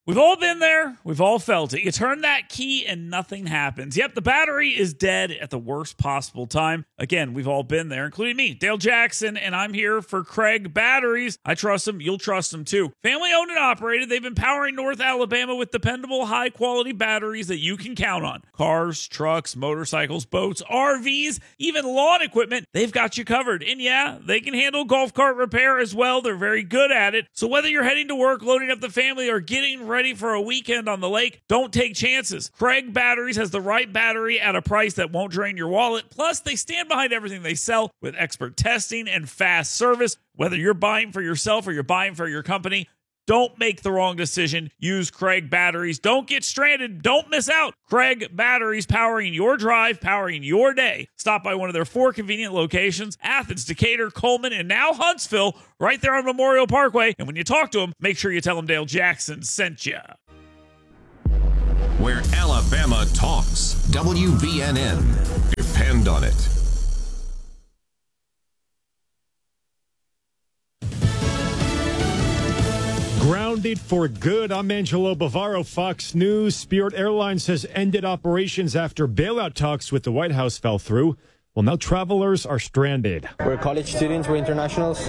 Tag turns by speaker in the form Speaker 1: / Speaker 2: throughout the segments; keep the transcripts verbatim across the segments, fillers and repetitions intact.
Speaker 1: We've all been there. We've all felt it. You turn that key and nothing happens. Yep, the battery is dead at the worst possible time. Again, we've all been there, including me, Dale Jackson, and I'm here for Craig Batteries. I trust them. You'll trust them too. Family owned and operated. They've been powering North Alabama with dependable, high-quality batteries that you can count on. Cars, trucks, motorcycles, boats, R Vs, even lawn equipment. They've got you covered. And yeah, they can handle golf cart repair as well. They're very good at it. So whether you're heading to work, loading up the family, or getting ready for a weekend on the lake, don't take chances. Craig Batteries has the right battery at a price that won't drain your wallet. Plus, they stand behind everything they sell with expert testing and fast service. Whether you're buying for yourself or you're buying for your company, don't make the wrong decision. Use Craig Batteries. Don't get stranded. Don't miss out. Craig Batteries, powering your drive, powering your day. Stop by one of their four convenient locations: Athens, Decatur, Coleman, and now Huntsville, right there on Memorial Parkway. And when you talk to them, make sure you tell them Dale Jackson sent you.
Speaker 2: Where Alabama talks. W B N N. Depend on it.
Speaker 3: Grounded for good. I'm Angelo Bavaro, Fox News. Spirit Airlines has ended operations after bailout talks with the White House fell through. Well, now travelers are stranded.
Speaker 4: We're college students, we're internationals,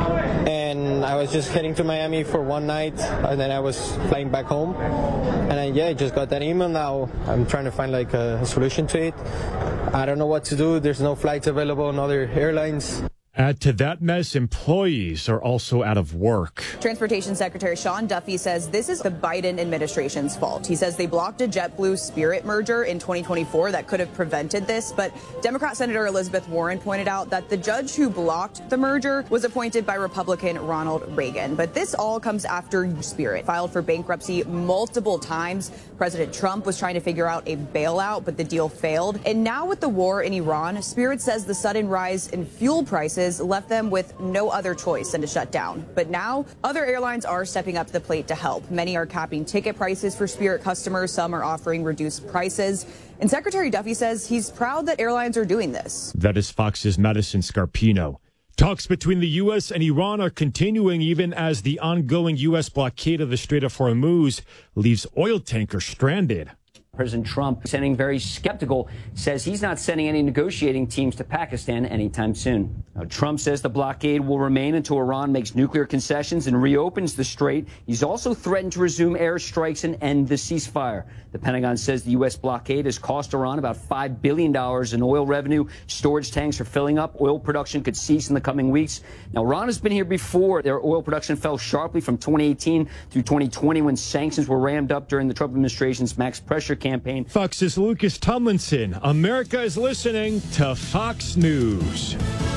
Speaker 4: and I was just heading to Miami for one night, and then I was flying back home. And then, yeah, I just got that email. Now I'm trying to find like a, a solution to it. I don't know what to do. There's no flights available on other airlines.
Speaker 3: Add to that mess, employees are also out of work.
Speaker 5: Transportation Secretary Sean Duffy says this is the Biden administration's fault. He says they blocked a JetBlue Spirit merger in twenty twenty-four that could have prevented this. But Democrat Senator Elizabeth Warren pointed out that the judge who blocked the merger was appointed by Republican Ronald Reagan. But this all comes after Spirit filed for bankruptcy multiple times. President Trump was trying to figure out a bailout, but the deal failed. And now with the war in Iran, Spirit says the sudden rise in fuel prices left them with no other choice than to shut down. But now other airlines are stepping up to the plate to help. Many are capping ticket prices for Spirit customers. Some are offering reduced prices. And Secretary Duffy says he's proud that airlines are doing this.
Speaker 3: That is Fox's Madison Scarpino. Talks between the U S and Iran are continuing even as the ongoing U S blockade of the Strait of Hormuz leaves oil tankers stranded.
Speaker 6: President Trump, sounding very skeptical, says he's not sending any negotiating teams to Pakistan anytime soon. Now, Trump says the blockade will remain until Iran makes nuclear concessions and reopens the strait. He's also threatened to resume airstrikes and end the ceasefire. The Pentagon says the U S blockade has cost Iran about five billion dollars in oil revenue. Storage tanks are filling up. Oil production could cease in the coming weeks. Now, Iran has been here before. Their oil production fell sharply from twenty eighteen through twenty twenty when sanctions were rammed up during the Trump administration's max pressure campaign.
Speaker 3: Fox's Lucas Tomlinson. America is listening to Fox News.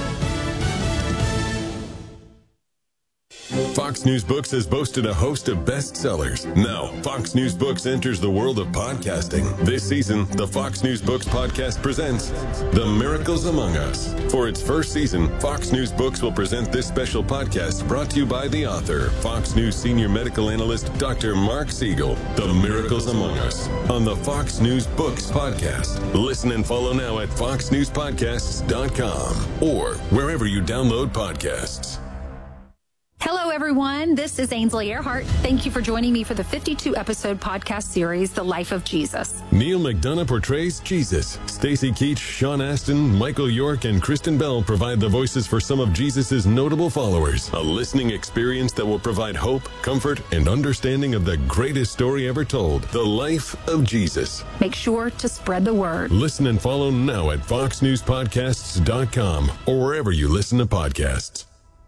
Speaker 2: Fox News Books has boasted a host of bestsellers. Now, Fox News Books enters the world of podcasting. This season, the Fox News Books podcast presents The Miracles Among Us. For its first season, Fox News Books will present this special podcast brought to you by the author, Fox News senior medical analyst, Doctor Mark Siegel. The Miracles Among Us on the Fox News Books podcast. Listen and follow now at fox news podcasts dot com or wherever you download podcasts.
Speaker 7: Hello, everyone. This is Ainsley Earhart. Thank you for joining me for the fifty-two episode podcast series, The Life of Jesus.
Speaker 2: Neil McDonough portrays Jesus. Stacy Keach, Sean Astin, Michael York, and Kristen Bell provide the voices for some of Jesus's notable followers. A listening experience that will provide hope, comfort, and understanding of the greatest story ever told, The Life of Jesus.
Speaker 7: Make sure to spread the word.
Speaker 2: Listen and follow now at fox news podcasts dot com or wherever you listen to podcasts.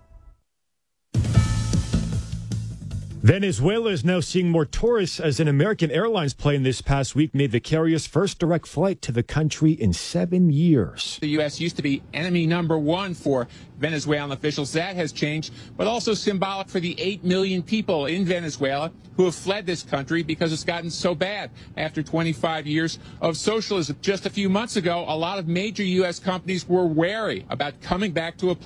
Speaker 3: Venezuela is now seeing more tourists as an American Airlines plane this past week made the carrier's first direct flight to the country in seven years.
Speaker 8: The U S used to be enemy number one for Venezuelan officials. That has changed, but also symbolic for the eight million people in Venezuela who have fled this country because it's gotten so bad after twenty-five years of socialism. Just a few months ago, a lot of major U S companies were wary about coming back to a place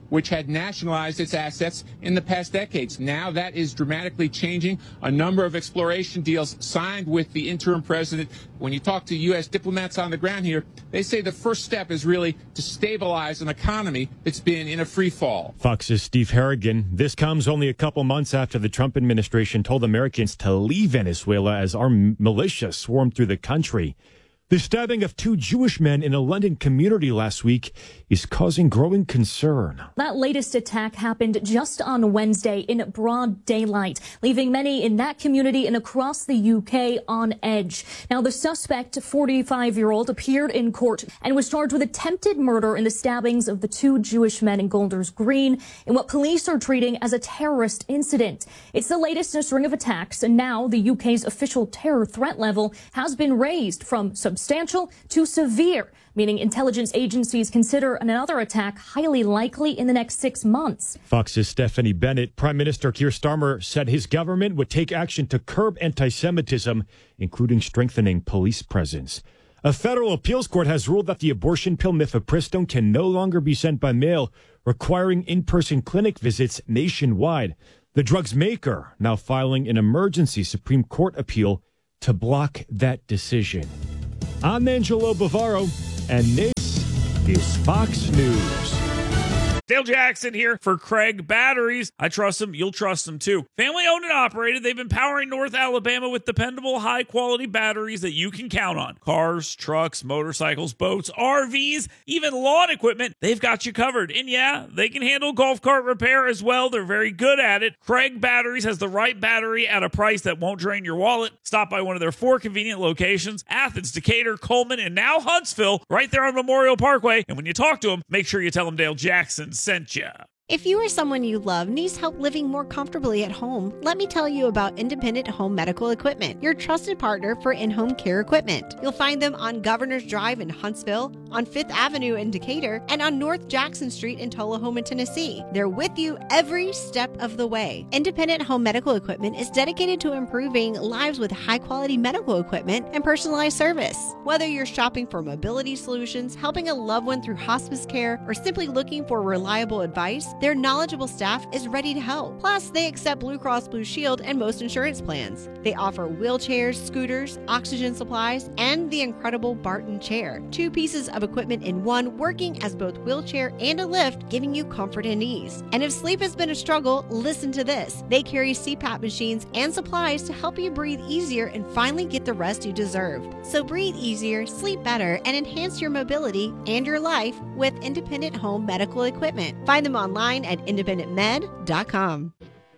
Speaker 8: which had nationalized its assets in the past decades. Now that is dramatically changing. A number of exploration deals signed with the interim president. When you talk to U S diplomats on the ground here, they say the first step is really to stabilize an economy that's been in a free fall.
Speaker 3: Fox's Steve Harrigan. This comes only a couple months after the Trump administration told Americans to leave Venezuela as armed militia swarmed through the country. The stabbing of two Jewish men in a London community last week is causing growing concern.
Speaker 9: That latest attack happened just on Wednesday in broad daylight, leaving many in that community and across the U K on edge. Now, the suspect, forty-five-year-old, appeared in court and was charged with attempted murder in the stabbings of the two Jewish men in Golders Green in what police are treating as a terrorist incident. It's the latest in a string of attacks, and now the U K's official terror threat level has been raised from substantial to severe, meaning intelligence agencies consider another attack highly likely in the next six months.
Speaker 3: Fox's Stephanie Bennett. Prime Minister Keir Starmer said his government would take action to curb anti-Semitism, including strengthening police presence. A federal appeals court has ruled that the abortion pill mifepristone can no longer be sent by mail, requiring in-person clinic visits nationwide. The drug's maker now filing an emergency Supreme Court appeal to block that decision. I'm Angelo Bavaro, and this is Fox News.
Speaker 1: Dale Jackson here for Craig Batteries. I trust them. You'll trust them too. Family owned and operated. They've been powering North Alabama with dependable, high quality batteries that you can count on. Cars, trucks, motorcycles, boats, R Vs, even lawn equipment. They've got you covered. And yeah, they can handle golf cart repair as well. They're very good at it. Craig Batteries has the right battery at a price that won't drain your wallet. Stop by one of their four convenient locations: Athens, Decatur, Coleman, and now Huntsville, right there on Memorial Parkway. And when you talk to them, make sure you tell them Dale Jackson sent you.
Speaker 10: If you or someone you love needs help living more comfortably at home, let me tell you about Independent Home Medical Equipment, your trusted partner for in-home care equipment. You'll find them on Governor's Drive in Huntsville, on Fifth Avenue in Decatur, and on North Jackson Street in Tullahoma, Tennessee. They're with you every step of the way. Independent Home Medical Equipment is dedicated to improving lives with high-quality medical equipment and personalized service. Whether you're shopping for mobility solutions, helping a loved one through hospice care, or simply looking for reliable advice, their knowledgeable staff is ready to help. Plus, they accept Blue Cross Blue Shield and most insurance plans. They offer wheelchairs, scooters, oxygen supplies, and the incredible Barton chair. Two pieces of equipment in one, working as both wheelchair and a lift, giving you comfort and ease. And if sleep has been a struggle, listen to this. They carry C PAP machines and supplies to help you breathe easier and finally get the rest you deserve. So breathe easier, sleep better, and enhance your mobility and your life with Independent Home Medical Equipment. Find them online at independent med dot com.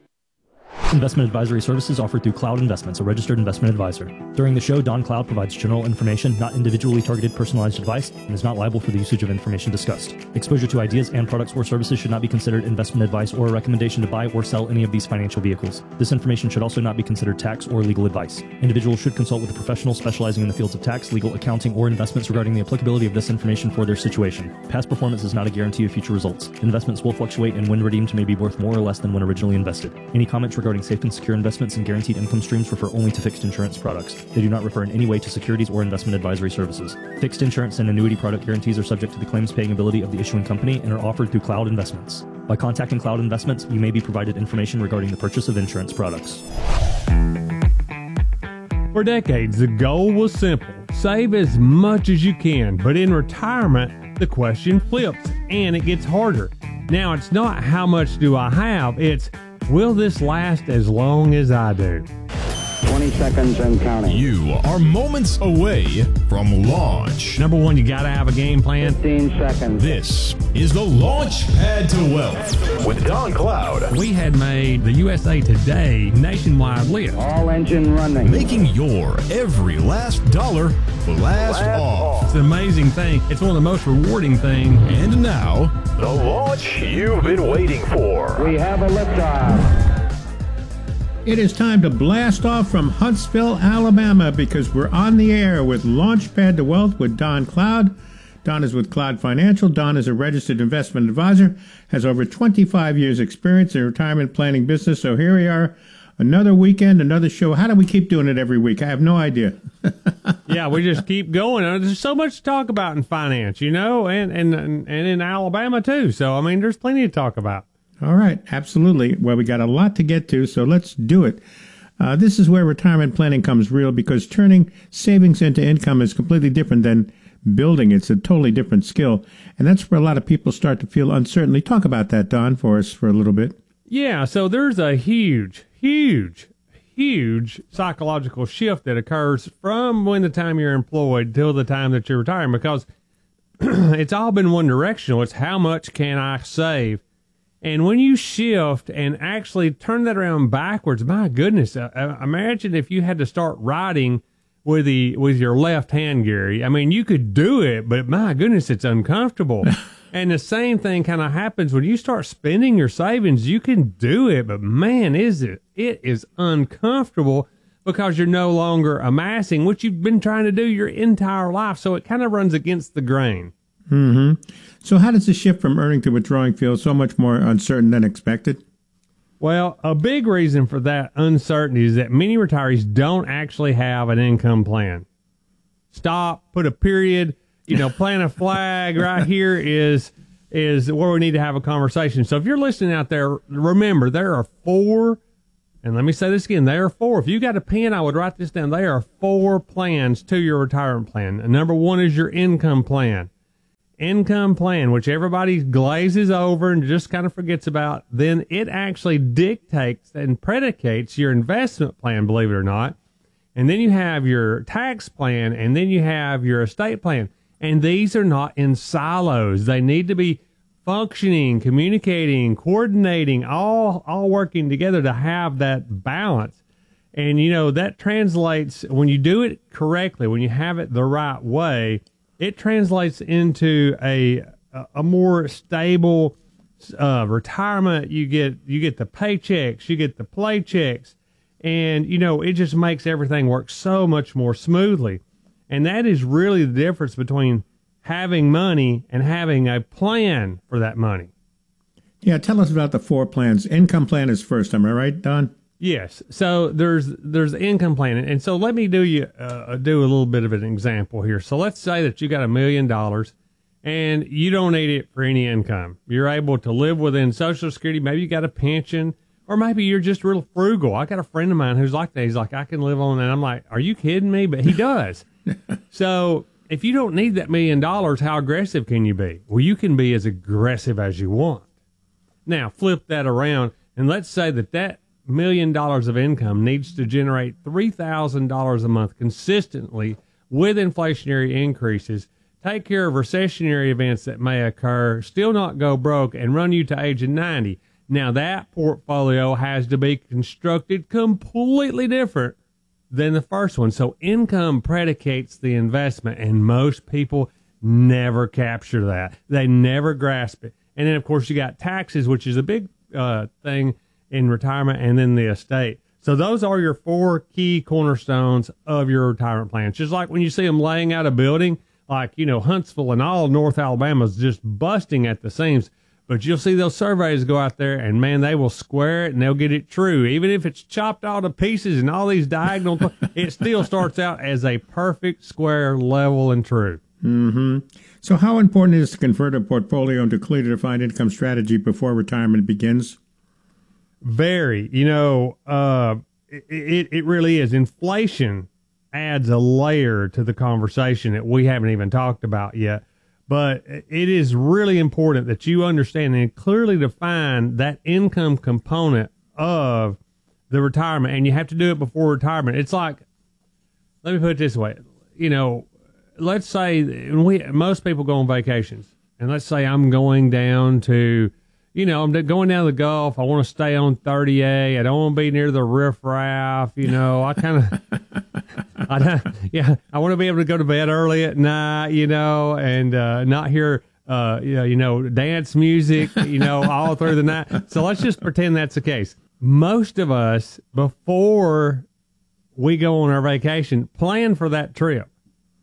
Speaker 11: Investment advisory services offered through Cloud Investments, a registered investment advisor. During the show, Don Cloud provides general information, not individually targeted personalized advice, and is not liable for the usage of information discussed. Exposure to ideas and products or services should not be considered investment advice or a recommendation to buy or sell any of these financial vehicles. This information should also not be considered tax or legal advice. Individuals should consult with a professional specializing in the fields of tax, legal, accounting, or investments regarding the applicability of this information for their situation. Past performance is not a guarantee of future results. Investments will fluctuate, and when redeemed may be worth more or less than when originally invested. Any comments regarding safe and secure investments and guaranteed income streams refer only to fixed insurance products. They do not refer in any way to securities or investment advisory services. Fixed insurance and annuity product guarantees are subject to the claims paying ability of the issuing company and are offered through Cloud Investments. By contacting Cloud Investments, you may be provided information regarding the purchase of insurance products.
Speaker 12: For decades, the goal was simple: save as much as you can. But in retirement, the question flips and it gets harder. Now, it's not how much do I have, it's will this last as long as I do?
Speaker 13: twenty seconds and counting.
Speaker 14: You are moments away from launch.
Speaker 12: Number one, you got to have a game plan.
Speaker 13: fifteen seconds.
Speaker 14: This is the Launch Pad to Wealth with Don Cloud.
Speaker 12: We had made the U S A Today nationwide list.
Speaker 13: All engine running.
Speaker 14: Making your every last dollar blast, blast off.
Speaker 12: It's an amazing thing. It's one of the most rewarding things.
Speaker 14: And now, the launch you've been waiting for.
Speaker 13: We have a liftoff.
Speaker 15: It is time to blast off from Huntsville, Alabama, because we're on the air with Launchpad to Wealth with Don Cloud. Don is with Cloud Financial. Don is a registered investment advisor, has over twenty-five years experience in retirement planning business. So here we are, Another weekend, another show. How do we keep doing it every week? I have no idea.
Speaker 12: Yeah, we just keep going. There's so much to talk about in finance, you know, and, and, and in Alabama, too. So, I mean, there's plenty to talk about.
Speaker 15: All right, absolutely. Well, we got a lot to get to, so let's do it. Uh, this is where retirement planning comes real, because turning savings into income is completely different than building. It's a totally different skill, and that's where a lot of people start to feel uncertainty. Talk about that, Don, for us for a little bit.
Speaker 12: Yeah, so there's a huge, huge, huge psychological shift that occurs from when the time you're employed till the time that you're retiring, because it's all been one directional. It's how much can I save? And when you shift and actually turn that around backwards, my goodness, uh, imagine if you had to start writing with the with your left hand, Gary. I mean, you could do it, but my goodness, it's uncomfortable. And the same thing kind of happens when you start spending your savings. You can do it, but man, is it it is uncomfortable because you're no longer amassing what you've been trying to do your entire life. So it kind of runs against the grain.
Speaker 15: Mm-hmm. So how does the shift from earning to withdrawing feel so much more uncertain than expected?
Speaker 12: Well, a big reason for that uncertainty is that many retirees don't actually have an income plan. Stop, put a period, you know, plant a flag right here is is where we need to have a conversation. So if you're listening out there, remember, there are four, and let me say this again, there are four. If you got a pen, I would write this down. There are four plans to your retirement plan. And number one is your income plan. Income plan, which everybody glazes over and just kind of forgets about, then it actually dictates and predicates your investment plan, believe it or not. And then you have your tax plan, and then you have your estate plan. And these are not in silos. They need to be functioning, communicating, coordinating, all all working together to have that balance. And, you know, that translates, when you do it correctly, when you have it the right way, it translates into a a more stable uh, retirement. You get you get the paychecks, you get the playchecks, and you know it just makes everything work so much more smoothly. And that is really the difference between having money and having a plan for that money.
Speaker 15: Yeah, tell us about the four plans. Income plan is first. Am I right, Don?
Speaker 12: Yes. So there's there's the income plan, and so let me do you uh, do a little bit of an example here. So let's say that you got a million dollars, and you don't need it for any income. You're able to live within Social Security. Maybe you got a pension, or maybe you're just real frugal. I got a friend of mine who's like that. He's like, I can live on that. I'm like, are you kidding me? But he does. So if you don't need that million dollars, how aggressive can you be? Well, you can be as aggressive as you want. Now flip that around, and let's say that that million dollars of income needs to generate three thousand dollars a month consistently with inflationary increases, take care of recessionary events that may occur, still not go broke, and run you to age of ninety. Now that portfolio has to be constructed completely different than the first one. So income predicates the investment, and most people never capture that. They never grasp it. And then of course you got taxes, which is a big uh, thing in retirement, and then the estate. So those are your four key cornerstones of your retirement plan. It's just like when you see them laying out a building, like, you know, Huntsville and all of North Alabama is just busting at the seams. But you'll see those surveys go out there, and man, they will square it and they'll get it true. Even if it's chopped all to pieces and all these diagonal, it still starts out as a perfect square, level, and true.
Speaker 15: Mm-hmm. So how important is to convert a portfolio into clearly defined income strategy before retirement begins?
Speaker 12: Very, you know, uh, it, it really is. Inflation adds a layer to the conversation that we haven't even talked about yet. But it is really important that you understand and clearly define that income component of the retirement. And you have to do it before retirement. It's like, let me put it this way. You know, let's say we, most people go on vacations. And let's say I'm going down to, you know, I'm going down to the Gulf. I want to stay on thirty A. I don't want to be near the riffraff. You know, I kind of, I, yeah, I want to be able to go to bed early at night, you know, and uh, not hear, uh, you know, you know, dance music, you know, all through the night. So let's just pretend that's the case. Most of us, before we go on our vacation, plan for that trip.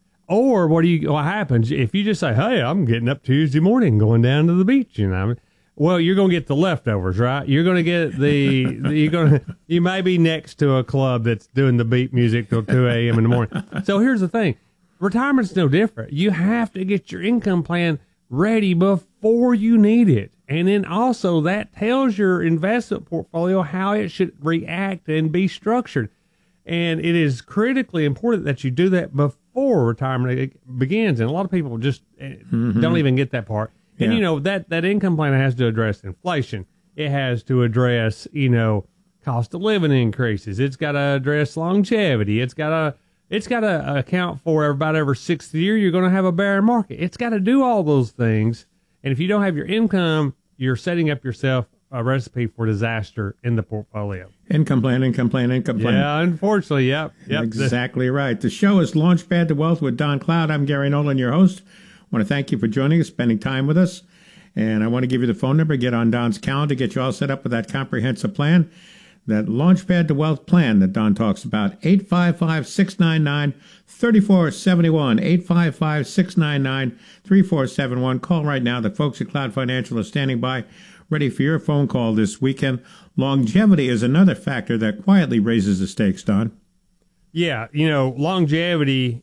Speaker 12: Or what do you, what happens if you just say, hey, I'm getting up Tuesday morning, going down to the beach, you know, Well, you're going to get the leftovers, right? You're going to get the, the you're going to, you may be next to a club that's doing the beat music till two a.m. in the morning. So here's the thing. Retirement's no different. You have to get your income plan ready before you need it. And then also that tells your investment portfolio how it should react and be structured. And it is critically important that you do that before retirement begins. And a lot of people just mm-hmm. don't even get that part. And, yeah. you know, that, that income plan has to address inflation. It has to address, you know, cost of living increases. It's got to address longevity. It's got to it's got to account for about every sixth year you're going to have a bear market. It's got to do all those things. And if you don't have your income, you're setting up yourself a recipe for disaster in the portfolio.
Speaker 15: Income plan, income plan, income plan.
Speaker 12: Yeah, unfortunately, yep. yep.
Speaker 15: Exactly right. The show is Launchpad to Wealth with Don Cloud. I'm Gary Nolan, your host. I want to thank you for joining us, spending time with us. And I want to give you the phone number. Get on Don's calendar, get you all set up with that comprehensive plan, that Launchpad to Wealth plan that Don talks about. eight five five, six nine nine, three four seven one, eight five five, six nine nine, three four seven one. Call right now. The folks at Cloud Financial are standing by, ready for your phone call this weekend. Longevity is another factor that quietly raises the stakes, Don.
Speaker 12: Yeah, you know, longevity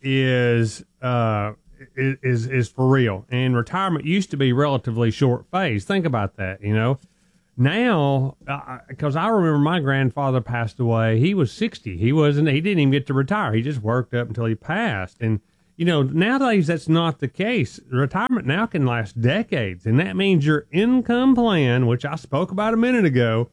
Speaker 12: is uh, is is for real. And retirement used to be relatively short phase. Think about that, you know. Now, because uh, I remember my grandfather passed away. He was sixty. He wasn't. He didn't even get to retire. He just worked up until he passed. And you know, nowadays that's not the case. Retirement now can last decades, and that means your income plan, which I spoke about a minute ago,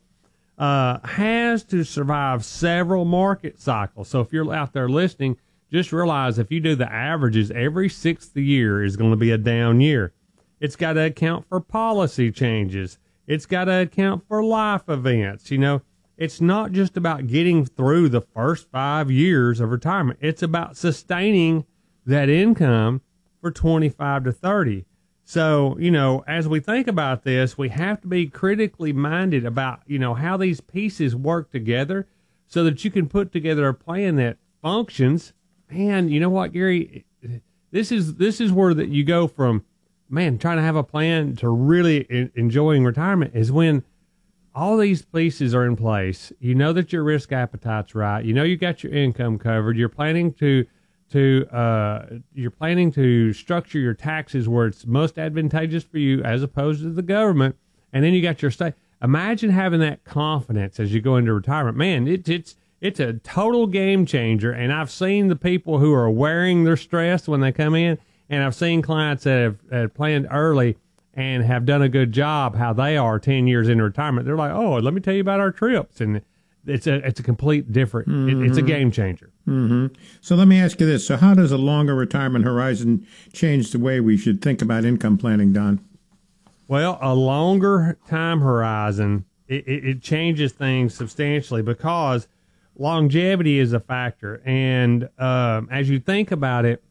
Speaker 12: uh, has to survive several market cycles. So if you're out there listening, just realize if you do the averages, every sixth year is going to be a down year. It's got to account for policy changes. It's got to account for life events. You know, it's not just about getting through the first five years of retirement. It's about sustaining that income for twenty-five to thirty. So, you know, as we think about this, we have to be critically minded about, you know, how these pieces work together so that you can put together a plan that functions. And you know what, Gary, this is, this is where that you go from, man, trying to have a plan to really in, enjoying retirement is when all these pieces are in place. You know that your risk appetite's right. You know, you got your income covered. You're planning to, to, uh, you're planning to structure your taxes where it's most advantageous for you as opposed to the government. And then you got your state. Imagine having that confidence as you go into retirement. Man, it, it's, it's a total game changer. And I've seen the people who are wearing their stress when they come in. And I've seen clients that have, have planned early and have done a good job, how they are ten years into retirement. They're like, oh, let me tell you about our trips. And it's a it's a complete different, mm-hmm. it, it's a game changer.
Speaker 15: Mm-hmm. So let me ask you this. So how does a longer retirement horizon change the way we should think about income planning, Don?
Speaker 12: Well, a longer time horizon, it, it, it changes things substantially because longevity is a factor. And um, as you think about it,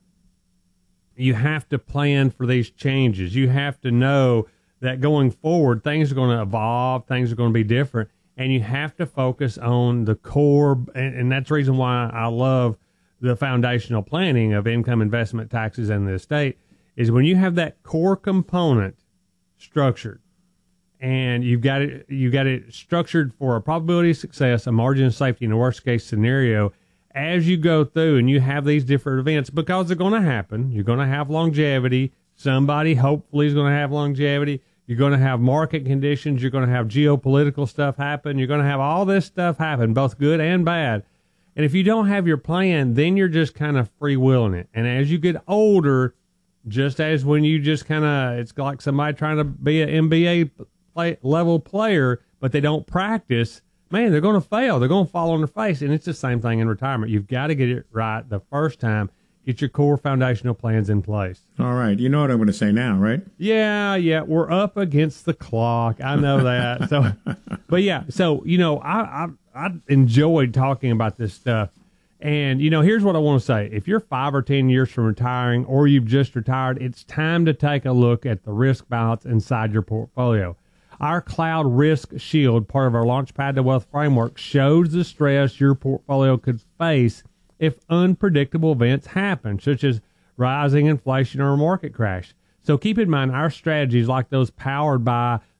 Speaker 12: you have to plan for these changes. You have to know that going forward, things are going to evolve, things are going to be different, and you have to focus on the core. And, and that's the reason why I love the foundational planning of income, investment, taxes, and the estate, is when you have that core component structured, and you've got it, you got it structured for a probability of success, a margin of safety in the worst case scenario. As you go through and you have these different events, because they're going to happen, you're going to have longevity. Somebody hopefully is going to have longevity. You're going to have market conditions. You're going to have geopolitical stuff happen. You're going to have all this stuff happen, both good and bad. And if you don't have your plan, then you're just kind of freewheeling it. And as you get older, just as when you just kind of, it's like somebody trying to be an N B A play, level player, but they don't practice, man, they're going to fail. They're going to fall on their face. And it's the same thing in retirement. You've got to get it right the first time. Get your core foundational plans in place.
Speaker 15: All right. You know what I'm going to say now, right?
Speaker 12: Yeah, yeah. We're up against the clock. I know that. So, but yeah. So, you know, I, I, I enjoyed talking about this stuff. And, you know, here's what I want to say. If you're five or ten years from retiring, or you've just retired, it's time to take a look at the risk balance inside your portfolio. Our Cloud Risk Shield, part of our Launchpad to Wealth framework, shows the stress your portfolio could face if unpredictable events happen, such as rising inflation or a market crash. So keep in mind, our strategies, like those powered by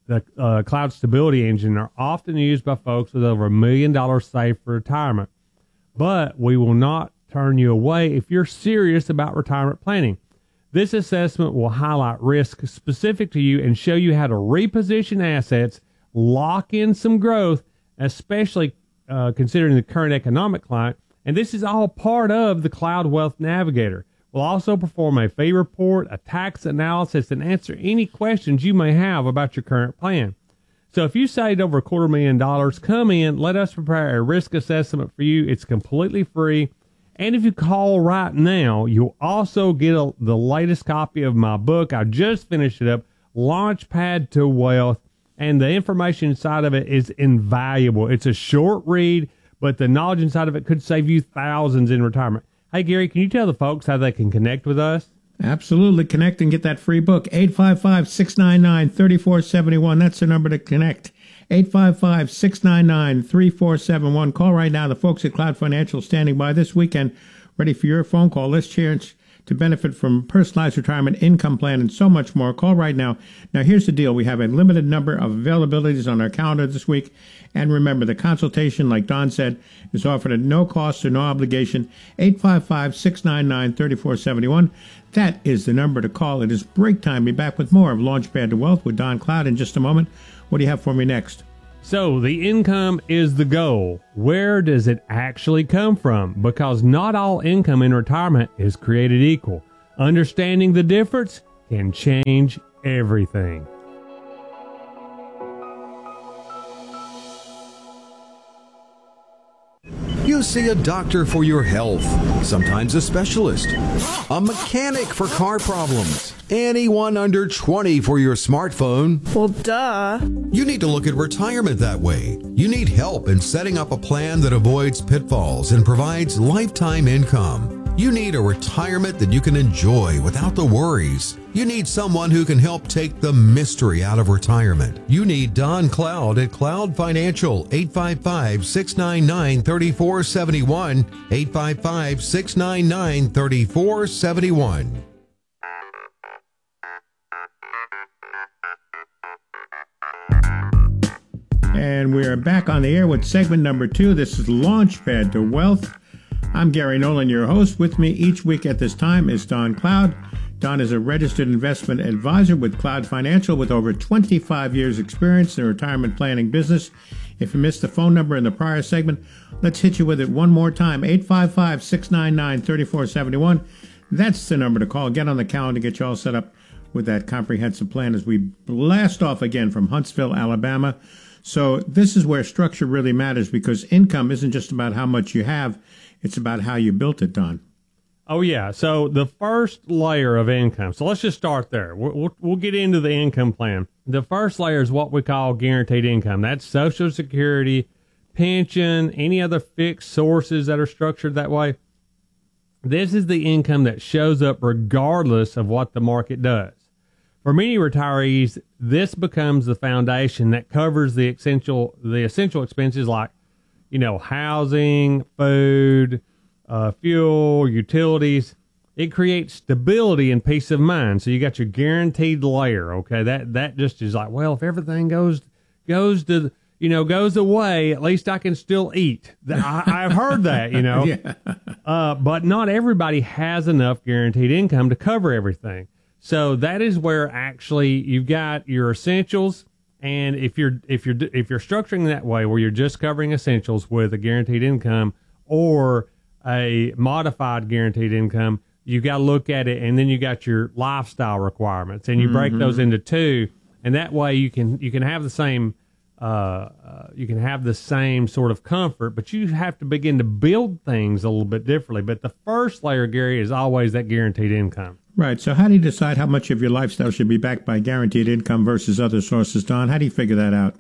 Speaker 12: the uh, Cloud Stability Engine are often used by folks with over a million dollars saved for retirement. But we will not turn you away if you're serious about retirement planning. This assessment will highlight risk specific to you and show you how to reposition assets, lock in some growth, especially uh, considering the current economic climate. And this is all part of the Cloud Wealth Navigator. We'll also perform a fee report, a tax analysis, and answer any questions you may have about your current plan. So if you saved over a quarter million dollars, come in, let us prepare a risk assessment for you. It's completely free. And if you call right now, you'll also get a, the latest copy of my book. I just finished it up, Launchpad to Wealth, and the information inside of it is invaluable. It's a short read, but the knowledge inside of it could save you thousands in retirement. Hey, Gary, can you tell the folks how they can connect with us?
Speaker 15: Absolutely. Connect and get that free book. eight five five, six nine nine, three four seven one. That's the number to connect. eight five five, six nine nine, three four seven one. Call right now. The folks at Cloud Financial standing by this weekend, ready for your phone call. Let's chance to benefit from personalized retirement income plan and so much more. Call right now. Now, here's the deal. We have a limited number of availabilities on our calendar this week. And remember, the consultation, like Don said, is offered at no cost or no obligation. eight five five, six nine nine, three four seven one. That is the number to call. It is break time. Be back with more of Launchpad to Wealth with Don Cloud in just a moment. What do you have for me next?
Speaker 12: So the income is the goal. Where does it actually come from? Because not all income in retirement is created equal. Understanding the difference can change everything.
Speaker 16: You see a doctor for your health, sometimes a specialist, a mechanic for car problems, anyone under twenty for your smartphone.
Speaker 17: Well, duh.
Speaker 16: You need to look at retirement that way. You need help in setting up a plan that avoids pitfalls and provides lifetime income. You need a retirement that you can enjoy without the worries. You need someone who can help take the mystery out of retirement. You need Don Cloud at Cloud Financial, eight five five, six nine nine, three four seven one, eight five five, six nine nine, three four seven one.
Speaker 15: And we are back on the air with segment number two. This is Launchpad to Wealth. I'm Gary Nolan, your host. With me each week at this time is Don Cloud. Don is a registered investment advisor with Cloud Financial with over twenty-five years experience in the retirement planning business. If you missed the phone number in the prior segment, let's hit you with it one more time, eight five five, six nine nine, three four seven one. That's the number to call. Get on the calendar, get you all set up with that comprehensive plan as we blast off again from Huntsville, Alabama. So this is where structure really matters, because income isn't just about how much you have. It's about how you built it, Don.
Speaker 12: Oh, yeah. So the first layer of income. So let's just start there. We'll, we'll, we'll get into the income plan. The first layer is what we call guaranteed income. That's Social Security, pension, any other fixed sources that are structured that way. This is the income that shows up regardless of what the market does. For many retirees, this becomes the foundation that covers the essential, the essential expenses like, you know, housing, food, uh, fuel, utilities. It creates stability and peace of mind. So you got your guaranteed layer. Okay. That, that just is like, well, if everything goes, goes to, you know, goes away, at least I can still eat. I, I've heard that, you know,
Speaker 15: yeah.
Speaker 12: uh, but not everybody has enough guaranteed income to cover everything. So that is where actually you've got your essentials. And if you're if you're if you're structuring that way, where you're just covering essentials with a guaranteed income or a modified guaranteed income, you got to look at it, and then you got your lifestyle requirements, and you mm-hmm. break those into two, and that way you can you can have the same uh, uh, you can have the same sort of comfort, but you have to begin to build things a little bit differently. But the first layer, Gary, is always that guaranteed income.
Speaker 15: Right. So how do you decide how much of your lifestyle should be backed by guaranteed income versus other sources, Don? How do you figure that out?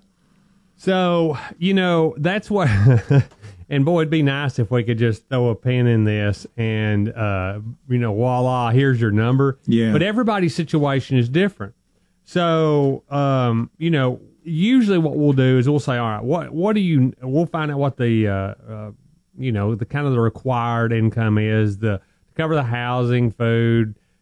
Speaker 12: So, you know, that's what, and boy, it'd be nice if we could just throw a pin in this and, uh, you know, voila, here's your number.
Speaker 15: Yeah.
Speaker 12: But everybody's situation is different. So, um, you know, usually what we'll do is we'll say, all right, what, what do you, we'll find out what the, uh, uh, you know, the kind of the required income is, the, to cover the housing, food,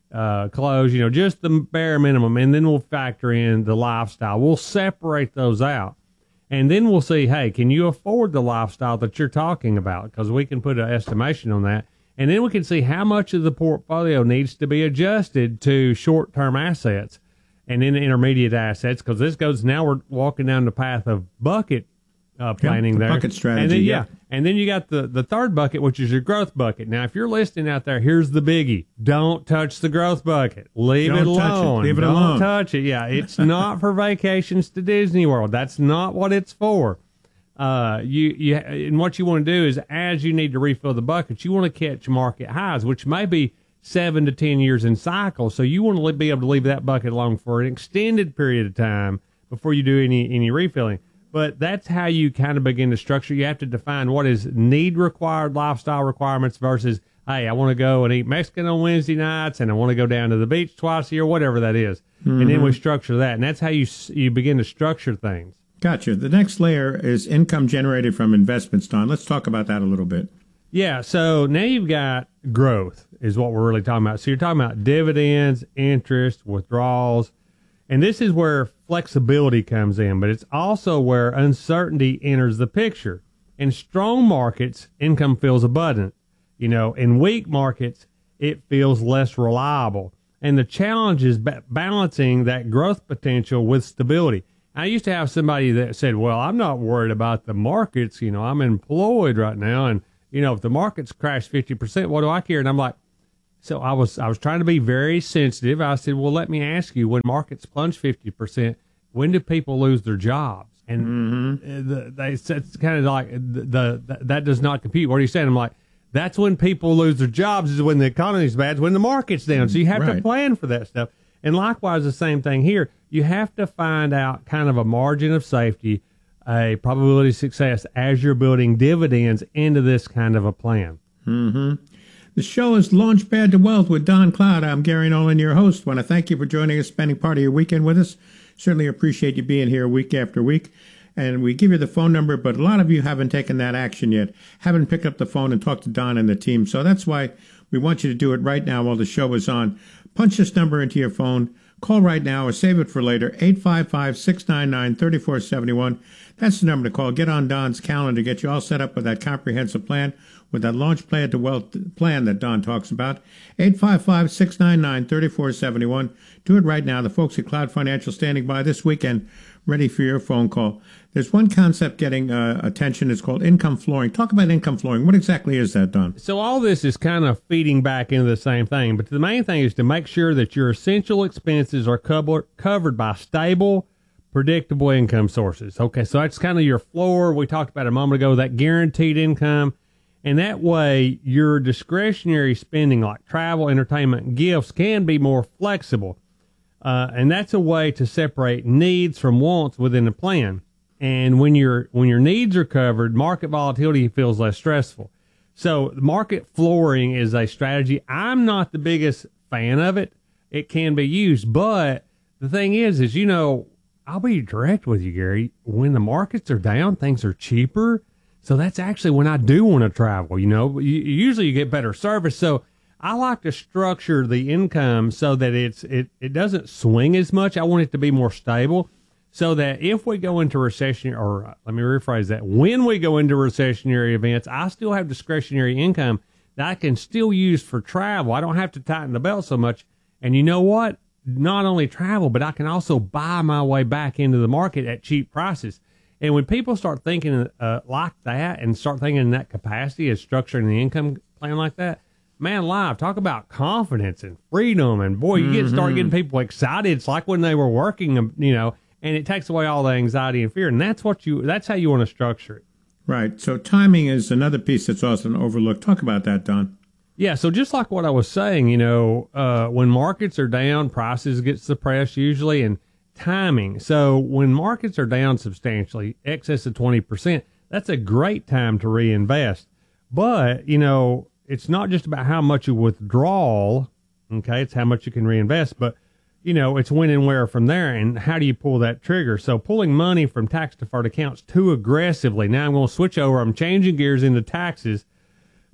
Speaker 12: uh, clothes, you know, just the bare minimum, and then we'll factor in the lifestyle. We'll separate those out, and then we'll see, hey, can you afford the lifestyle that you're talking about? Because we can put an estimation on that, and then we can see how much of the portfolio needs to be adjusted to short-term assets and then intermediate assets, because this goes, now we're walking down the path of bucket uh, planning
Speaker 15: yep, the
Speaker 12: there.
Speaker 15: bucket strategy,
Speaker 12: and then,
Speaker 15: yeah.
Speaker 12: yeah. And then you got the, the third bucket, which is your growth bucket. Now, if you're listening out there, here's the biggie. Don't touch the growth bucket. Leave
Speaker 15: Don't
Speaker 12: it
Speaker 15: touch
Speaker 12: alone.
Speaker 15: it. Leave it
Speaker 12: Don't
Speaker 15: alone.
Speaker 12: touch it. Yeah, it's not for vacations to Disney World. That's not what it's for. Uh, you, you, and what you want to do is, as you need to refill the buckets, you want to catch market highs, which may be seven to ten years in cycle. So you want to be able to leave that bucket alone for an extended period of time before you do any, any refilling. But that's how you kind of begin to structure. You have to define what is need required lifestyle requirements versus, hey, I want to go and eat Mexican on Wednesday nights and I want to go down to the beach twice a year, whatever that is. Mm-hmm. And then we structure that. And that's how you, you begin to structure things.
Speaker 15: Gotcha. The next layer is income generated from investments, Don. Let's talk about that a little bit.
Speaker 12: Yeah, so now you've got growth is what we're really talking about. So you're talking about dividends, interest, withdrawals, and this is where flexibility comes in, but it's also where uncertainty enters the picture. In strong markets, income feels abundant. You know, in weak markets, it feels less reliable. And the challenge is ba- balancing that growth potential with stability. I used to have somebody that said, well, I'm not worried about the markets. You know, I'm employed right now, and you know, if the markets crash fifty percent, what do I care? And I'm like, so I was I was trying to be very sensitive. I said, well, let me ask you, when markets plunge fifty percent, when do people lose their jobs? And mm-hmm. the, they said, it's kind of like, the, the that does not compute. What are you saying? I'm like, that's when people lose their jobs, is when the economy's bad, when the market's down. So you have right. to plan for that stuff. And likewise, the same thing here. You have to find out kind of a margin of safety, a probability of success as you're building dividends into this kind of a plan.
Speaker 15: Mm-hmm. The show is Launchpad to Wealth with Don Cloud. I'm Gary Nolan, your host. I want to thank you for joining us, spending part of your weekend with us. Certainly appreciate you being here week after week. And we give you the phone number, but a lot of you haven't taken that action yet, haven't picked up the phone and talked to Don and the team. So that's why we want you to do it right now while the show is on. Punch this number into your phone. Call right now or save it for later, eight five five, six nine nine, three four seven one. That's the number to call. Get on Don's calendar, get you all set up with that comprehensive plan, with that launch plan to wealth plan that Don talks about. eight five five, six nine nine, three four seven one. Do it right now. The folks at Cloud Financial standing by this weekend, ready for your phone call. There's one concept getting uh, attention. It's called income flooring. Talk about income flooring. What exactly is that, Don?
Speaker 12: So all this is kind of feeding back into the same thing, but the main thing is to make sure that your essential expenses are cover- covered by stable, predictable income sources. Okay, so that's kind of your floor. We talked about a moment ago, that guaranteed income. And that way, your discretionary spending like travel, entertainment, and gifts can be more flexible. Uh, and that's a way to separate needs from wants within the plan. And when your when your needs are covered, market volatility feels less stressful. So market flooring is a strategy. I'm not the biggest fan of it. It can be used, but the thing is, is you know, I'll be direct with you, Gary. When the markets are down, things are cheaper. So that's actually when I do want to travel. You know, you, usually you get better service. So I like to structure the income so that it's it it doesn't swing as much. I want it to be more stable, so that if we go into recession, or uh, let me rephrase that, when we go into recessionary events, I still have discretionary income that I can still use for travel. I don't have to tighten the belt so much. And you know what? Not only travel, but I can also buy my way back into the market at cheap prices. And when people start thinking uh, like that and start thinking in that capacity as structuring the income plan like that, man, live, talk about confidence and freedom. And boy, you get start getting people excited. It's like when they were working, you know, and it takes away all the anxiety and fear. And that's what you, that's how you want to structure it.
Speaker 15: Right. So timing is another piece that's often overlooked. Talk about that, Don.
Speaker 12: Yeah. So just like what I was saying, you know, uh, when markets are down, prices get suppressed usually, and timing. So when markets are down substantially, excess of twenty percent, that's a great time to reinvest. But, you know, it's not just about how much you withdraw. Okay. It's how much you can reinvest, but you know, it's when and where from there, and how do you pull that trigger? So pulling money from tax deferred accounts too aggressively. Now I'm going to switch over. I'm changing gears into taxes.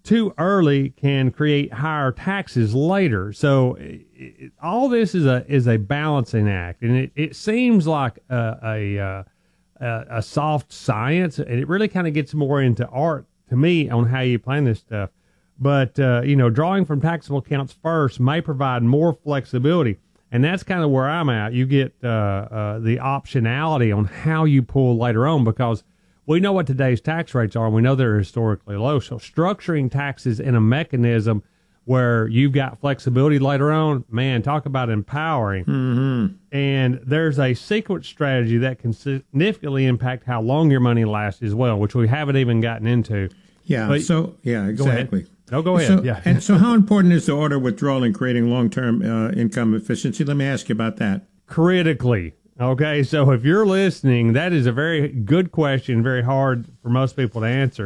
Speaker 12: too early can create higher taxes later. So it, it, all this is a is a balancing act, and it, it seems like a a, a a soft science, and it really kind of gets more into art to me on how you plan this stuff. But uh, you know, drawing from taxable accounts first may provide more flexibility, and that's kind of where I'm at. You get uh, uh, the optionality on how you pull later on, because we know what today's tax rates are, and we know they're historically low. So structuring taxes in a mechanism where you've got flexibility later on, man, talk about empowering.
Speaker 15: Mm-hmm.
Speaker 12: And there's a sequence strategy that can significantly impact how long your money lasts as well, which we haven't even gotten into.
Speaker 15: Yeah,
Speaker 12: But-
Speaker 15: so, yeah, exactly.
Speaker 12: No, go ahead.
Speaker 15: So,
Speaker 12: yeah.
Speaker 15: and so how important is the order withdrawal in creating long-term uh, income efficiency? Let me ask you about that.
Speaker 12: Critically. Okay, so if you're listening, that is a very good question, very hard for most people to answer.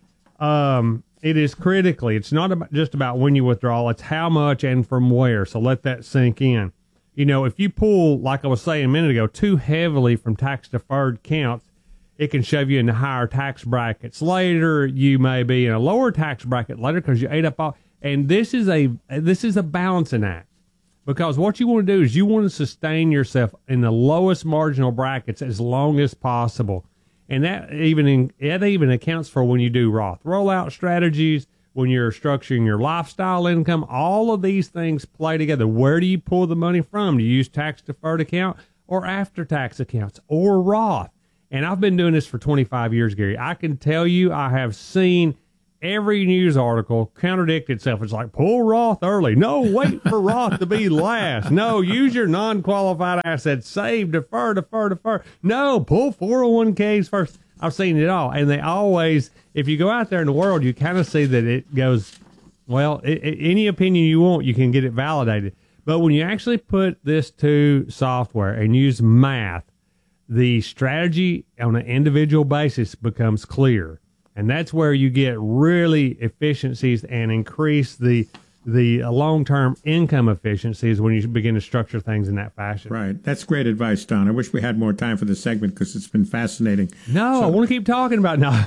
Speaker 12: Um, it is critically. It's not about, just about when you withdraw, it's how much and from where. So let that sink in. You know, if you pull, like I was saying a minute ago, too heavily from tax-deferred accounts, it can shove you into higher tax brackets later. You may be in a lower tax bracket later because you ate up all. And this is a this is a balancing act, because what you want to do is you want to sustain yourself in the lowest marginal brackets as long as possible. And that even in, that even accounts for when you do Roth rollout strategies, when you're structuring your lifestyle income. All of these things play together. Where do you pull the money from? Do you use tax-deferred account or after-tax accounts or Roth? And I've been doing this for twenty-five years, Gary. I can tell you I have seen every news article contradict itself. It's like, pull Roth early. No, wait for Roth to be last. No, use your non-qualified assets. Save, defer, defer, defer. No, pull four oh one k's first. I've seen it all. And they always, if you go out there in the world, you kind of see that it goes, well, it, it, any opinion you want, you can get it validated. But when you actually put this to software and use math, the strategy on an individual basis becomes clear. And that's where you get really efficiencies and increase the the long-term income efficiencies when you begin to structure things in that fashion.
Speaker 15: Right. That's great advice, Don. I wish we had more time for this segment because it's been fascinating.
Speaker 12: No,
Speaker 15: So-
Speaker 12: I want to keep talking about no.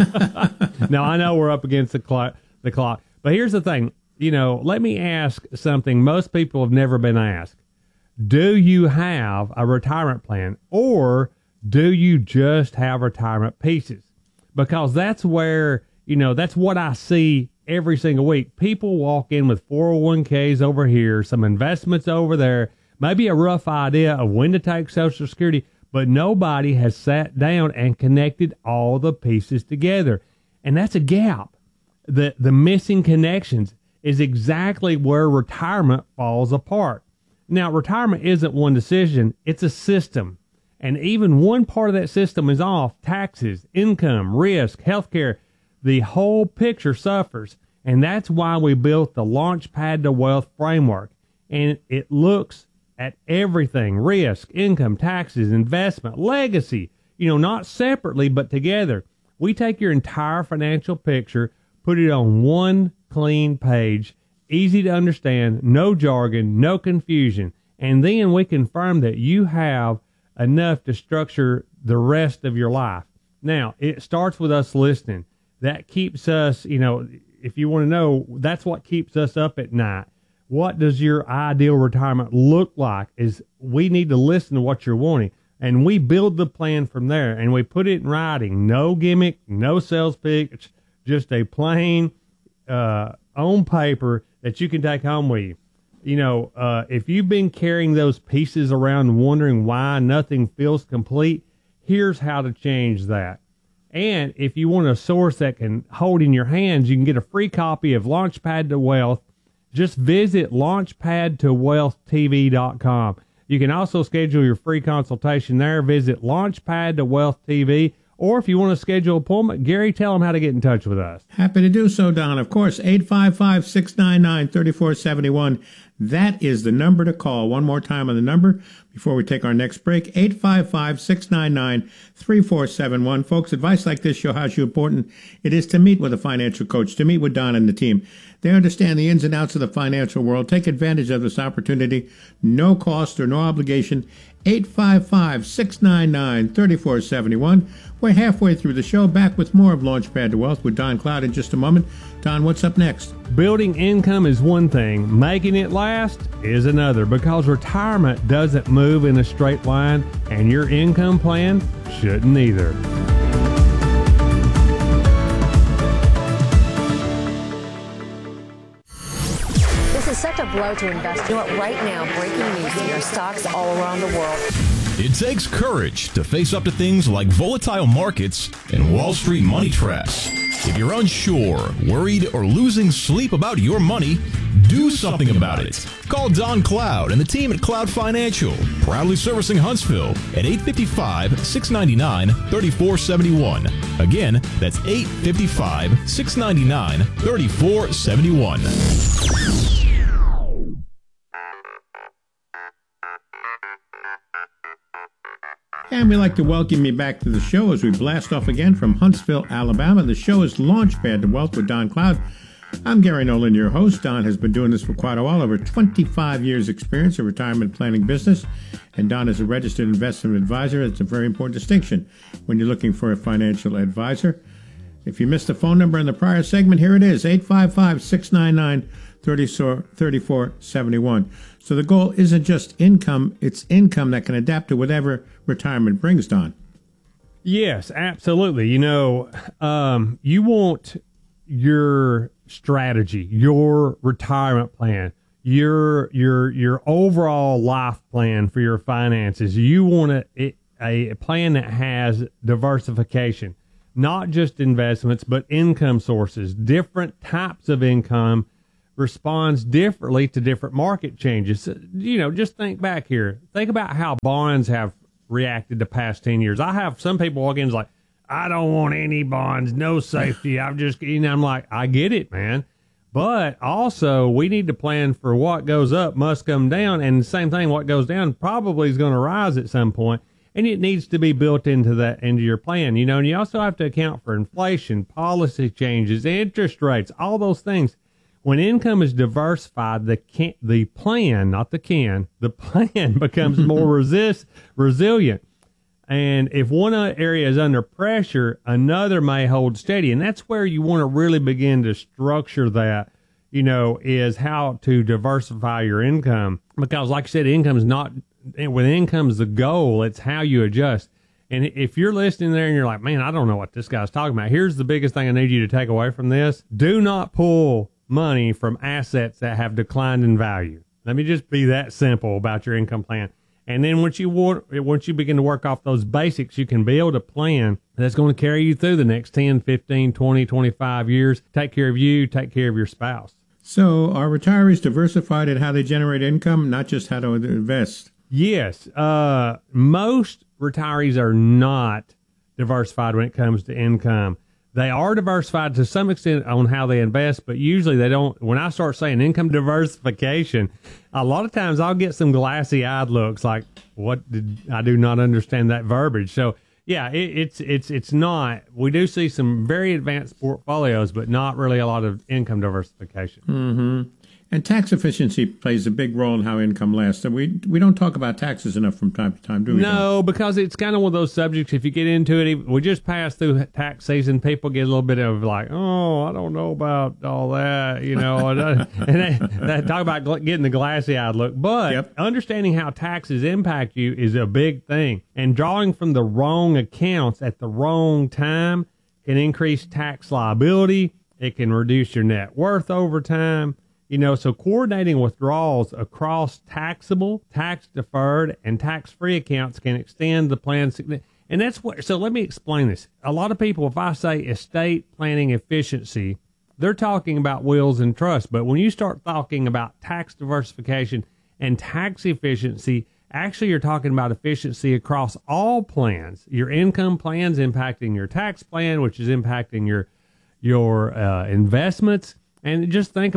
Speaker 12: No, I know we're up against the clock, the clock. But here's the thing. You know, let me ask something most people have never been asked. Do you have a retirement plan, or do you just have retirement pieces? Because that's where, you know, that's what I see every single week. People walk in with four oh one k's over here, some investments over there, maybe a rough idea of when to take Social Security, but nobody has sat down and connected all the pieces together. And that's a gap. The, the missing connections is exactly where retirement falls apart. Now, retirement isn't one decision, it's a system. And even one part of that system is off, taxes, income, risk, healthcare, the whole picture suffers. And that's why we built the Launchpad to Wealth framework. And it looks at everything, risk, income, taxes, investment, legacy, you know, not separately, but together. We take your entire financial picture, put it on one clean page, easy to understand, no jargon, no confusion. And then we confirm that you have enough to structure the rest of your life. Now, it starts with us listening. That keeps us, you know, if you want to know, that's what keeps us up at night. What does your ideal retirement look like? Is we need to listen to what you're wanting. And we build the plan from there, and we put it in writing. No gimmick, no sales pitch, just a plain uh, on paper that you can take home with you. You know, uh, if you've been carrying those pieces around wondering why nothing feels complete, here's how to change that. And if you want a source that can hold in your hands, you can get a free copy of Launchpad to Wealth. Just visit launchpad to wealth t v dot com. You can also schedule your free consultation there. Visit Launchpad to Wealth T V. Or if you want to schedule an appointment, Gary, tell them how to get in touch with us.
Speaker 15: Happy to do so, Don. Of course, eight five five, six nine nine, three four seven one. That is the number to call. One more time on the number before we take our next break, eight five five, six nine nine, three four seven one. Folks, advice like this shows how important it is to meet with a financial coach, to meet with Don and the team. They understand the ins and outs of the financial world. Take advantage of this opportunity. No cost or no obligation. eight five five, six nine nine, three four seven one. We're halfway through the show. Back with more of Launchpad to Wealth with Don Cloud in just a moment. Don, what's up next?
Speaker 12: Building income is one thing. Making it last is another, because retirement doesn't move in a straight line, and your income plan shouldn't either.
Speaker 17: This is such a blow to investors. You know what? Right now, breaking news here, stocks all around the world.
Speaker 14: It takes courage to face up to things like volatile markets and Wall Street money traps. If you're unsure, worried, or losing sleep about your money, do something about it. Call Don Cloud and the team at Cloud Financial, proudly servicing Huntsville at eight five five, six nine nine, three four seven one. Again, that's eight five five, six nine nine, three four seven one.
Speaker 15: And we'd like to welcome you back to the show as we blast off again from Huntsville, Alabama. The show is Launchpad to Wealth with Don Cloud. I'm Gary Nolan, your host. Don has been doing this for quite a while, over twenty-five years experience in retirement planning business. And Don is a registered investment advisor. It's a very important distinction when you're looking for a financial advisor. If you missed the phone number in the prior segment, here it is, eight five five, six nine nine, three four seven one. So the goal isn't just income, it's income that can adapt to whatever retirement brings, Don.
Speaker 12: Yes, absolutely. You know, um, you want your strategy, your retirement plan, your your your overall life plan for your finances. You want a, a plan that has diversification, not just investments, but income sources, different types of income responds differently to different market changes. You know, just think back here. Think about how bonds have reacted the past ten years. I have some people walk in and like, I don't want any bonds, no safety. I've just, you know, I'm like, I get it, man. But also we need to plan for what goes up must come down. And the same thing, what goes down probably is going to rise at some point. And it needs to be built into that, into your plan, you know, and you also have to account for inflation, policy changes, interest rates, all those things. When income is diversified, the can, the plan, not the can, the plan becomes more resist, resilient. And if one area is under pressure, another may hold steady. And that's where you want to really begin to structure that, you know, is how to diversify your income. Because like I said, income is not, when income is the goal, it's how you adjust. And if you're listening there and you're like, man, I don't know what this guy's talking about. Here's the biggest thing I need you to take away from this. Do not pull money from assets that have declined in value. Let me just be that simple about your income plan. And then once you want, once you begin to work off those basics, you can build a plan that's going to carry you through the next ten, fifteen, twenty, twenty-five years. Take care of you, take care of your spouse.
Speaker 15: So are retirees diversified in how they generate income, not just how to invest?
Speaker 12: Yes. Uh, most retirees are not diversified when it comes to income. They are diversified to some extent on how they invest, but usually they don't. When I start saying income diversification, a lot of times I'll get some glassy-eyed looks like, what did I do not understand that verbiage? So, yeah, it, it's it's it's not. We do see some very advanced portfolios, but not really a lot of income diversification.
Speaker 15: Mm-hmm. And tax efficiency plays a big role in how income lasts. And we we don't talk about taxes enough from time to time, do we?
Speaker 12: No, don't? Because it's kind of one of those subjects, if you get into it, we just passed through tax season, people get a little bit of like, oh, I don't know about all that, you know, and, they, they talk about getting the glassy-eyed look. But yep. Understanding how taxes impact you is a big thing. And drawing from the wrong accounts at the wrong time can increase tax liability. It can reduce your net worth over time. You know, so coordinating withdrawals across taxable, tax-deferred, and tax-free accounts can extend the plan. And that's what, so let me explain this. A lot of people, if I say estate planning efficiency, they're talking about wills and trusts. But when you start talking about tax diversification and tax efficiency, actually you're talking about efficiency across all plans. Your income plan's impacting your tax plan, which is impacting your, your uh, investments. And just think about it.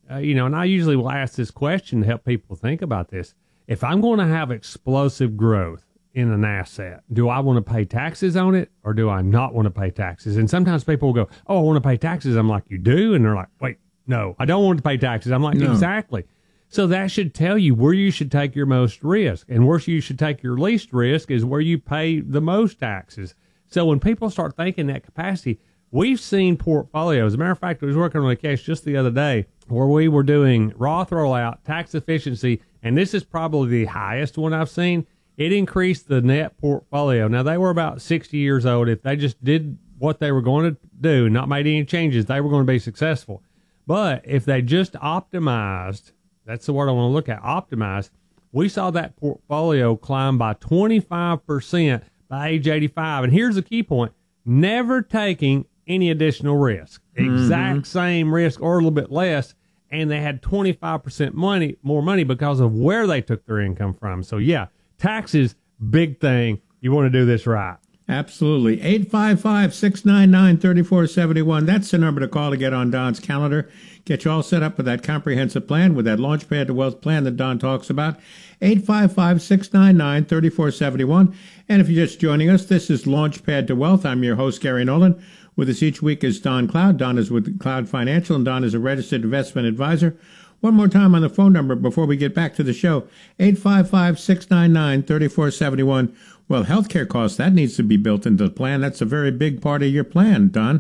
Speaker 12: uh, you know, and I usually will ask this question to help people think about this. If I'm going to have explosive growth in an asset, do I want to pay taxes on it or do I not want to pay taxes? And sometimes people will go, oh, I want to pay taxes. I'm like, you do? And they're like, wait, no, I don't want to pay taxes. I'm like,
Speaker 15: No.
Speaker 12: exactly. So that should tell you where you should take your most risk, and where you should take your least risk is where you pay the most taxes. So when people start thinking that capacity, we've seen portfolios. As a matter of fact, I was working on a case just the other day where we were doing Roth rollout, tax efficiency, and this is probably the highest one I've seen. It increased the net portfolio. Now, they were about sixty years old. If they just did what they were going to do, not made any changes, they were going to be successful. But if they just optimized, that's the word I want to look at, optimized, we saw that portfolio climb by twenty-five percent by age eighty-five. And here's the key point: never taking any additional risk. Exact
Speaker 15: Mm-hmm.
Speaker 12: same risk or a little bit less, and they had twenty-five percent money, more money because of where they took their income from. So, yeah, taxes, big thing. You want to do this right.
Speaker 15: Absolutely. eight five five, six nine nine, three four seven one. That's the number to call to get on Don's calendar. Get you all set up with that comprehensive plan, with that Launchpad to Wealth plan that Don talks about. eight five five, six nine nine, three four seven one. And if you're just joining us, this is Launchpad to Wealth. I'm your host, Gary Nolan. With us each week is Don Cloud. Don is with Cloud Financial, and Don is a registered investment advisor. One more time on the phone number before we get back to the show, eight five five, six nine nine, three four seven one. Well, healthcare costs, that needs to be built into the plan. That's a very big part of your plan, Don.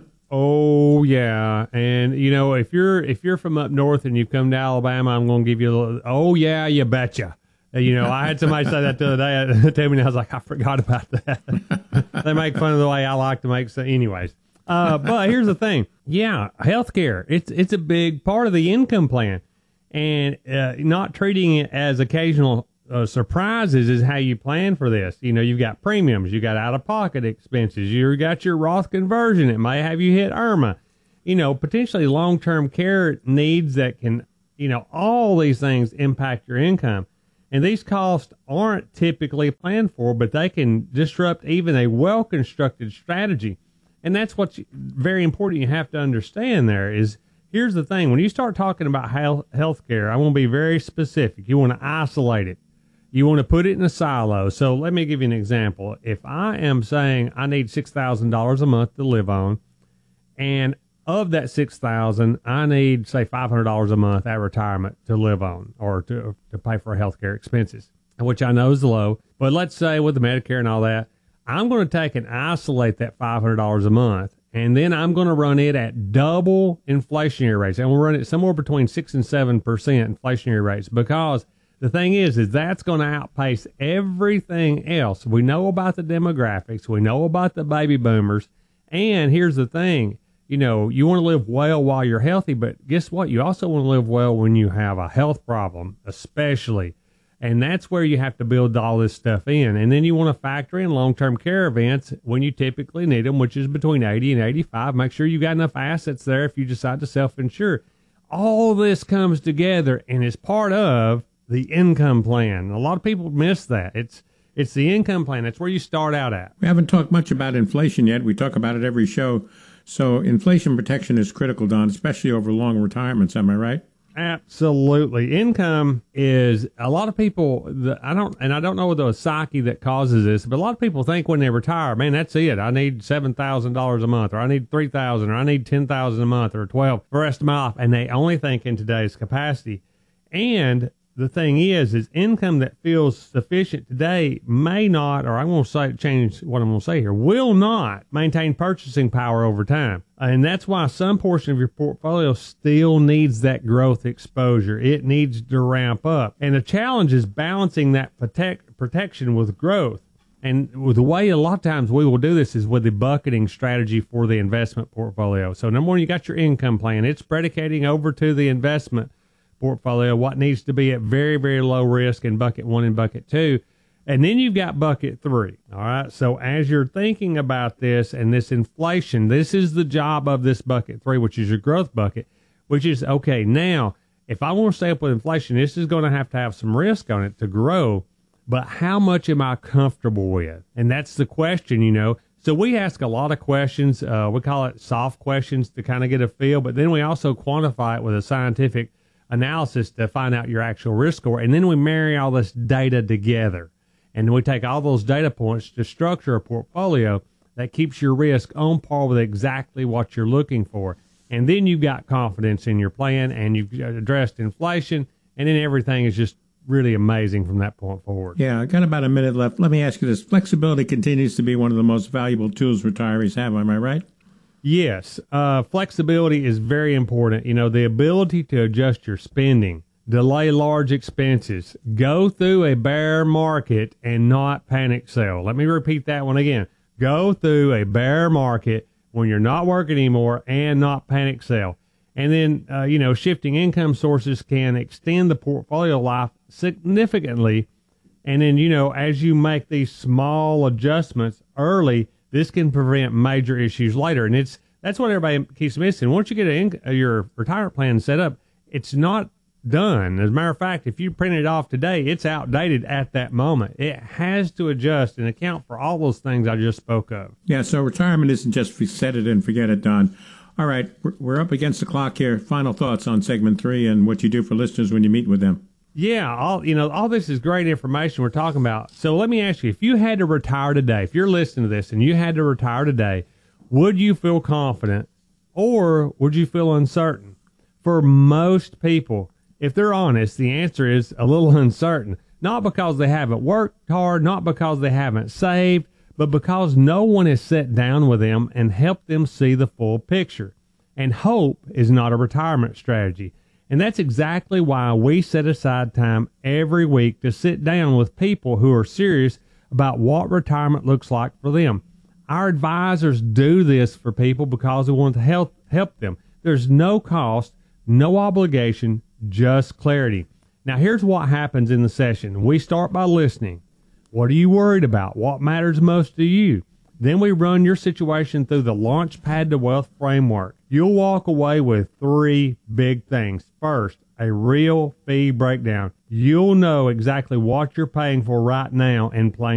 Speaker 12: Oh yeah, and you know, if you're if you're from up north and you come to Alabama, I'm going to give you a little. Oh yeah, you betcha. Uh, You know, I had somebody say that the other day to me, and I was like, I forgot about that. They make fun of the way I like to make. So, anyways, uh, but here's the thing. Yeah, healthcare. It's it's a big part of the income plan, and uh, not treating it as occasional uh, surprises is how you plan for this. You know, you've got premiums, you got out-of-pocket expenses, you got your Roth conversion. It may have you hit I R M A. You know, potentially long-term care needs that can, you know, all these things impact your income. And these costs aren't typically planned for, but they can disrupt even a well-constructed strategy. And that's what's very important you have to understand there is, here's the thing. When you start talking about health healthcare, I want to be very specific. You want to isolate it. You want to put it in a silo. So let me give you an example. If I am saying I need six thousand dollars a month to live on, and of that six thousand dollars, I need, say, five hundred dollars a month at retirement to live on or to, to pay for healthcare expenses, which I know is low. But let's say with the Medicare and all that, I'm going to take and isolate that five hundred dollars a month, and then I'm going to run it at double inflationary rates. And we'll run it somewhere between six and seven percent inflationary rates, because the thing is, is that's going to outpace everything else. We know about the demographics. We know about the baby boomers. And here's the thing, you know, you want to live well while you're healthy, but guess what? You also want to live well when you have a health problem, especially. And that's where you have to build all this stuff in. And then you want to factor in long-term care events when you typically need them, which is between eighty and eighty-five. Make sure you got enough assets there if you decide to self-insure. All this comes together and is part of the income plan. A lot of people miss that. It's it's the income plan. That's where you start out at.
Speaker 15: We haven't talked much about inflation yet. We talk about it every show. So inflation protection is critical, Don, especially over long retirements. Am I right?
Speaker 12: Absolutely. Income is, a lot of people, the, I don't, and I don't know the psyche that causes this, but a lot of people think when they retire, man, that's it. I need seven thousand dollars a month, or I need three thousand dollars, or I need ten thousand dollars a month, or twelve for the rest of my life. And they only think in today's capacity. And the thing is, is income that feels sufficient today may not, or I won't say change what I'm going to say here, will not maintain purchasing power over time. And that's why some portion of your portfolio still needs that growth exposure. It needs to ramp up. And the challenge is balancing that protect, protection with growth. And with the way a lot of times we will do this is with the bucketing strategy for the investment portfolio. So number one, you got your income plan. It's predicating over to the investment portfolio what needs to be at very, very low risk in bucket one and bucket two. And then you've got bucket three. All right. So as you're thinking about this and this inflation, this is the job of this bucket three, which is your growth bucket, which is, okay, now, if I want to stay up with inflation, this is going to have to have some risk on it to grow. But how much am I comfortable with? And that's the question, you know. So we ask a lot of questions. Uh, we call it soft questions to kind of get a feel, but then we also quantify it with a scientific analysis to find out your actual risk score. And then we marry all this data together. And we take all those data points to structure a portfolio that keeps your risk on par with exactly what you're looking for. And then you've got confidence in your plan, and you've addressed inflation, and then everything is just really amazing from that point forward.
Speaker 15: Yeah, I got about a minute left. Let me ask you this. Flexibility continues to be one of the most valuable tools retirees have. Am I right?
Speaker 12: Yes. Uh, flexibility is very important. You know, the ability to adjust your spending, delay large expenses, go through a bear market and not panic sell. Let me repeat that one again. Go through a bear market when you're not working anymore and not panic sell. And then, uh, you know, shifting income sources can extend the portfolio life significantly. And then, you know, as you make these small adjustments early, this can prevent major issues later. And it's that's what everybody keeps missing. Once you get a, your retirement plan set up, it's not done. As a matter of fact, if you print it off today, it's outdated at that moment. It has to adjust and account for all those things I just spoke of.
Speaker 15: Yeah, so retirement isn't just set it and forget it, Don. All right, we're, we're up against the clock here. Final thoughts on segment three and what you do for listeners when you meet with them.
Speaker 12: Yeah, all you know, all this is great information we're talking about. So let me ask you, if you had to retire today, if you're listening to this and you had to retire today, would you feel confident or would you feel uncertain? For most people, if they're honest, the answer is a little uncertain. Not because they haven't worked hard, not because they haven't saved, but because no one has sat down with them and helped them see the full picture. And hope is not a retirement strategy. And that's exactly why we set aside time every week to sit down with people who are serious about what retirement looks like for them. Our advisors do this for people because we want to help help them. There's no cost, no obligation, just clarity. Now, here's what happens in the session. We start by listening. What are you worried about? What matters most to you? Then we run your situation through the Launchpad to Wealth framework. You'll walk away with three big things. First, a real fee breakdown. You'll know exactly what you're paying for right now in plain